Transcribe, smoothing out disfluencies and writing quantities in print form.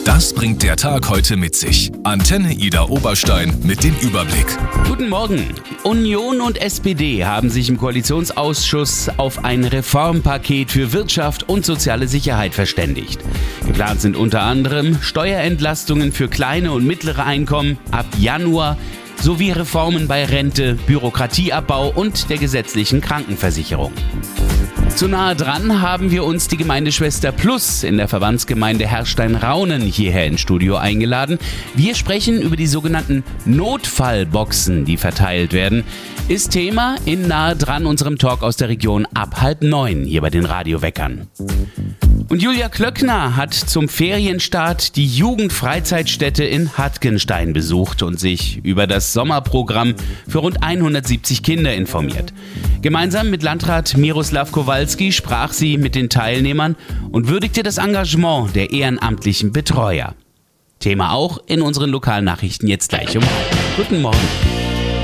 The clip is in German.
Das bringt der Tag heute mit sich. Antenne Ida Oberstein mit dem Überblick. Guten Morgen. Union und SPD haben sich im Koalitionsausschuss auf ein Reformpaket für Wirtschaft und soziale Sicherheit verständigt. Geplant sind unter anderem Steuerentlastungen für kleine und mittlere Einkommen ab Januar sowie Reformen bei Rente, Bürokratieabbau und der gesetzlichen Krankenversicherung. Zu nahe dran haben wir uns die Gemeindeschwester Plus in der Verbandsgemeinde Herrstein-Raunen hierher ins Studio eingeladen. Wir sprechen über die sogenannten Notfallboxen, die verteilt werden. Ist Thema in nahe dran unserem Talk aus der Region ab 8:30 hier bei den Radioweckern. Und Julia Klöckner hat zum Ferienstart die Jugendfreizeitstätte in Hattgenstein besucht und sich über das Sommerprogramm für rund 170 Kinder informiert. Gemeinsam mit Landrat Miroslav Kowalski sprach sie mit den Teilnehmern und würdigte das Engagement der ehrenamtlichen Betreuer. Thema auch in unseren Lokalnachrichten jetzt gleich um. Guten Morgen.